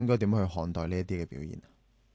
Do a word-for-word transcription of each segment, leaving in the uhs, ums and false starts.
應該點樣去看待呢一啲嘅表現？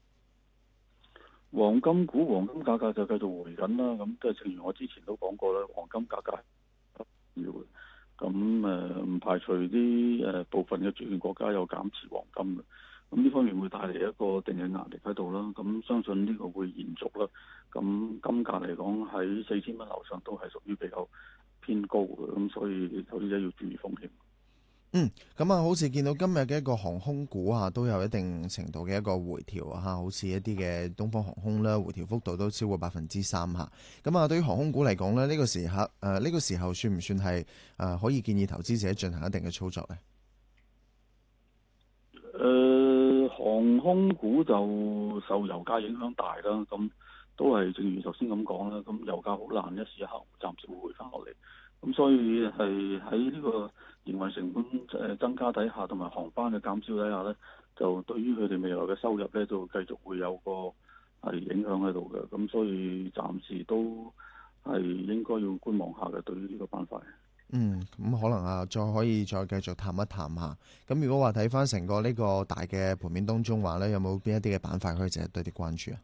黃金股黃金價格就繼續回緊啦，咁即係正如我之前都講過啦，黃金價格係要嘅，咁誒唔排除啲誒、呃、部分嘅主權國家有減持黃金嘅，咁呢方面會帶嚟一個定嘅壓力喺度啦，咁相信呢個會延續啦，咁金價嚟講喺四千蚊樓上都係屬於比較偏高嘅，咁所以投資者要注意風險。 嗯，咁啊，好似見到今日嘅一個航空股啊，都有一定程度嘅一個回調啊，好似一啲嘅東方航空啦，回調幅度都超過百分之三嚇。咁啊，對於航空股嚟講咧，呢、這個時刻誒，呢、呃這個時候算唔算係誒、呃、可以建議投資者進行一定嘅操作咧？ 誒、呃，航空股就受油價影響大啦，咁都係正如頭先咁講啦，咁油價好難一時一刻暫時會回翻落嚟。咁所以係喺呢個營運成本誒增加底下，同埋航班嘅減少底下咧，就對於佢哋未來嘅收入咧，就繼續會有個係影響喺度嘅。咁所以暫時都係應該要觀望下嘅，對於呢個板塊。 嗯，咁可能啊，再可以再繼續探一探下。咁如果話睇翻成個呢個大嘅盤面當中話咧，有冇邊一啲嘅板塊可以值得多啲關注啊？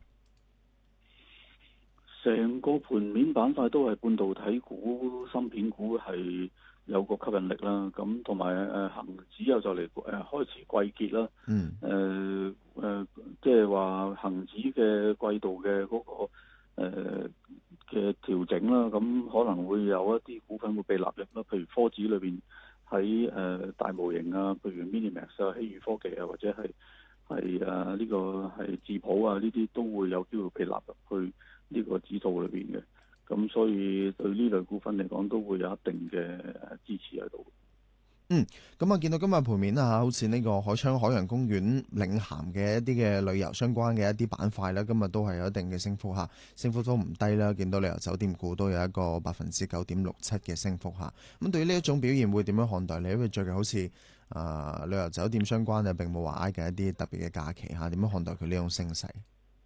成個盤面板塊都係半導體股、芯片股係有個吸引力啦。咁同埋誒恆指又就嚟誒開始季結啦。 嗯。 誒誒，即係話恆指嘅季度嘅嗰、嗰個誒嘅調整啦。咁可能會有一啲股份會被納入啦。譬如科指裏邊喺誒大模型啊，譬如 Minimax 啊、希宇科技啊，或者係係誒呢個係智譜啊，呢啲都會有機會被納入去呢個指數裏邊嘅，咁所以對呢類股份嚟講都會有一定嘅支持喺度。 嗯，咁啊，見到今日盤面啊，好似呢個海昌海洋公園領銜嘅一啲嘅旅遊相關嘅一啲板塊咧，今日都係有一定嘅升幅嚇，升幅都唔低啦。見到旅遊酒店股都有一個百分之九點六七嘅升幅嚇。咁對於呢一種表現會點樣看待你？因為最近好似啊、呃、旅遊酒店相關嘅並冇話挨緊一啲特別嘅假期嚇，點樣看待佢呢種升勢？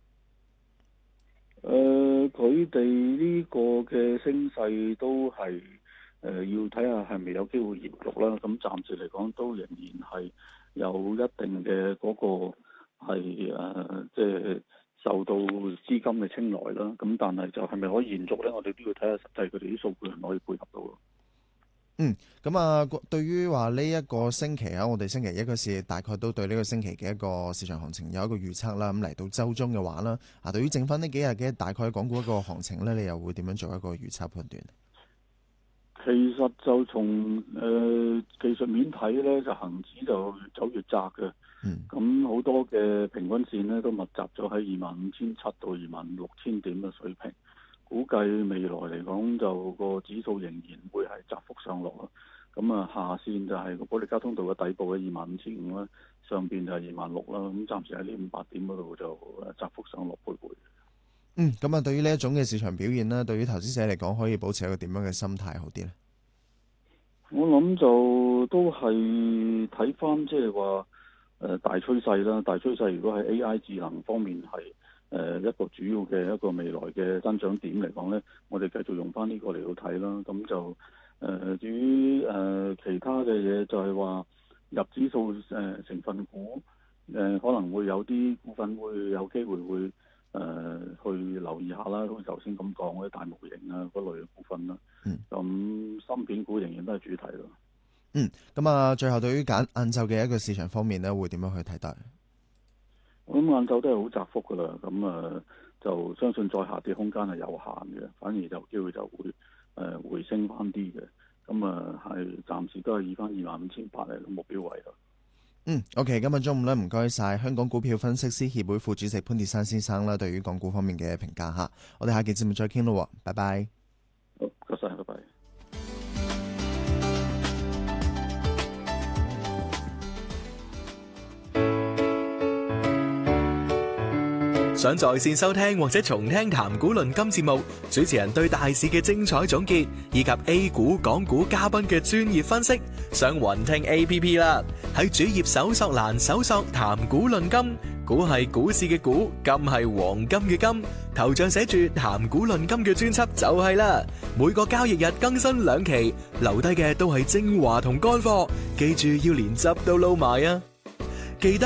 誒，佢哋呢個嘅升勢都係誒、呃、要睇下係咪有機會延續啦。咁暫時嚟講都仍然係有一定嘅嗰個係誒，即、呃、係、就是、受到資金嘅青睞啦。咁但係就係咪可以延續咧？我哋都要睇下實際佢哋啲數據係咪可以配合到咯。 嗯，咁啊，對於話呢一個星期啊，我哋星期一嗰時大概都對呢個星期嘅一個市場行情有一個預測啦。咁嚟到周中嘅話啦，啊，對於剩翻呢幾日嘅大概港股一個行情咧，你又會點樣做一個預測判斷？ 其實就從誒、呃、技術面睇咧，就恒指就越走越窄嘅。 嗯。 咁好多嘅平均線咧都密集咗喺二萬五千七到二萬六千點嘅水平。估計未來嚟講，就個指數仍然會係窄幅上落咯。咁啊，下線就係個保利加通道嘅底部嘅二萬五千五啦，上邊就係二萬六啦。咁暫時喺呢五百點嗰度就窄幅上落徘徊。 嗯，咁啊，對於呢一種嘅市場表現咧，對於投資者嚟講，可以保持一個點樣嘅心態好啲咧？ 我諗就都係睇翻即係話誒大趨勢啦。大趨勢如果喺 A I 智能方面係誒一個主要嘅一個未來嘅增長點嚟講咧，我哋繼續用翻呢個嚟到睇啦。咁就誒、呃、至於誒、呃、其他嘅嘢，就係話入指數誒、呃、成分股誒、呃、可能會有啲股份會有機會會誒、呃、去留意下啦。好似頭先咁講嗰啲大模型啊嗰類嘅股份啦。 嗯。 咁芯片股仍然都係主題咯。 嗯。咁啊，最後對於揀晏晝嘅一個市場方面咧，會點樣去睇待？ 我諗晏晝都係好窄幅噶啦，咁啊就相信再下跌空間係有限嘅，反而有機會就會誒、呃、回升翻啲嘅，咁啊係暫時都係以翻二萬五千八嚟嘅目標位咯。 嗯 ，OK， 今日中午咧，唔該晒香港股票分析師協會副主席潘鐵珊先生啦，對於港股方面嘅評價吓，我哋下期節目再傾咯，拜拜。 好，唔該晒，拜拜。 想在線收聽或者重聽談股論金節目，主持人對大市嘅精彩總結，以及 A 股、港股嘉賓嘅專業分析，上雲聽 A P P 啦。喺主頁搜索欄搜索談股論金，股係股市嘅股，金係黃金嘅金，頭像寫住談股論金嘅專輯就係啦。每個交易日更新兩期，留低嘅都係精華同乾貨，記住要連汁都撈埋啊！